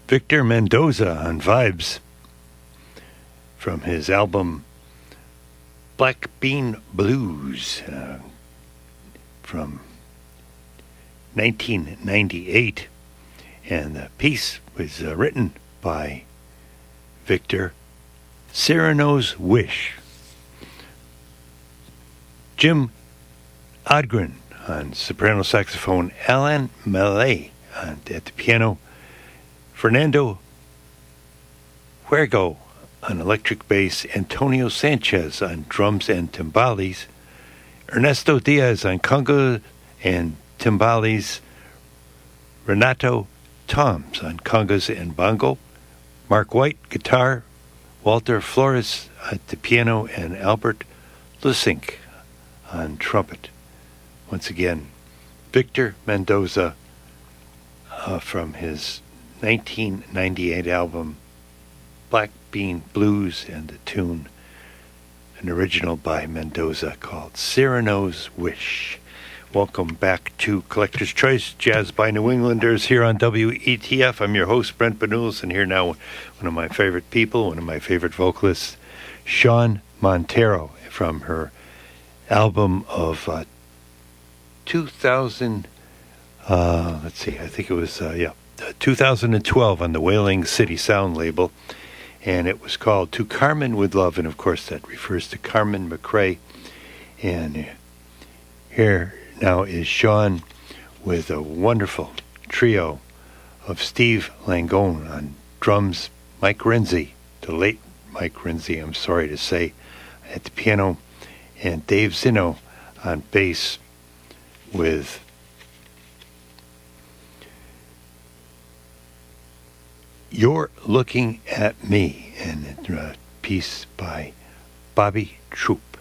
Victor Mendoza on Vibes from his album Black Bean Blues from 1998. And the piece was written by Victor. Cyrano's Wish. Jim Odgren on soprano saxophone, Alan Malay at the piano, Fernando Huergo on electric bass, Antonio Sanchez on drums and timbales, Ernesto Diaz on conga and timbales, Renato Toms on congas and bongo, Mark White guitar, Walter Flores at the piano, and Albert Lusink on trumpet. Once again, Victor Mendoza from his 1998 album Black Bean Blues, and the tune, an original by Mendoza called Cyrano's Wish. Welcome back to Collector's Choice, Jazz by New Englanders here on WETF. I'm your host, Brent Benulis, and here now one of my favorite people, one of my favorite vocalists, Shawn Montero, from her album of 2000, I think it was, 2012 on the Wailing City Sound label, and it was called To Carmen with Love, and of course that refers to Carmen McRae. And here now is Shawn with a wonderful trio of Steve Langone on drums, Mike Renzi, the late Mike Renzi, I'm sorry to say, at the piano, and Dave Zinno on bass with You're Looking at Me, and a piece by Bobby Troup.